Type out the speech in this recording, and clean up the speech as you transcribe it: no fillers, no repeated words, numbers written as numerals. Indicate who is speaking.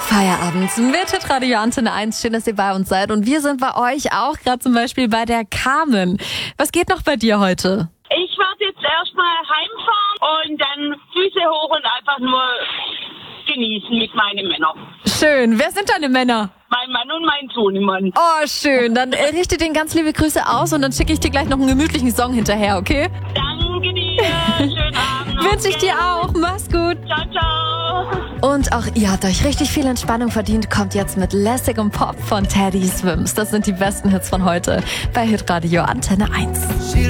Speaker 1: Feierabend mit Hitradio Antenne 1. Schön, dass ihr bei uns seid. Und wir sind bei euch auch, gerade zum Beispiel bei der Carmen. Was geht noch bei dir heute?
Speaker 2: Ich werde jetzt erstmal heimfahren und dann Füße hoch und einfach nur genießen mit meinen Männern.
Speaker 1: Schön. Wer sind deine Männer?
Speaker 2: Mein Mann und mein Sohnemann.
Speaker 1: Oh, schön. Dann richte denen ganz liebe Grüße aus und dann schicke ich dir gleich noch einen gemütlichen Song hinterher, okay?
Speaker 2: Danke dir. Schönen Abend.
Speaker 1: Wünsche ich dir auch. Mach's gut.
Speaker 2: Ciao, ciao.
Speaker 1: Und auch ihr habt euch richtig viel Entspannung verdient. Kommt jetzt mit Lässig und Pop von Teddy Swims. Das sind die besten Hits von heute bei Hitradio Antenne 1.